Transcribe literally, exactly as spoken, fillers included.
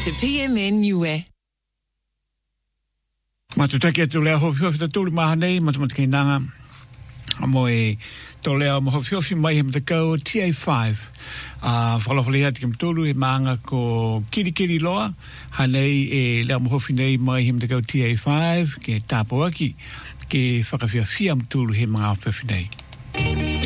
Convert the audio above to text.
to P M N Niue. Matutaki atu lea hofi hofi ta tūri maha nei, matamata nanga. Amo e tō lea ma hofi hofi mai he matakau T A five. Uh, whalawhali hati kim tūru he maanga ko kiri kiri loa. Hanei e lea ma hofi nei mai he matakau T A five ke tāpo aki ke whakawhia fia mtūru he mga hofi nei.